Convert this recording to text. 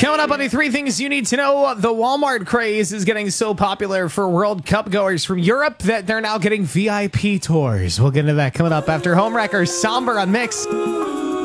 Coming up on the three things you need to know, the Walmart craze is getting so popular for World Cup goers from Europe that they're now getting VIP tours. We'll get into that coming up after Homewreckers Somber on Mix.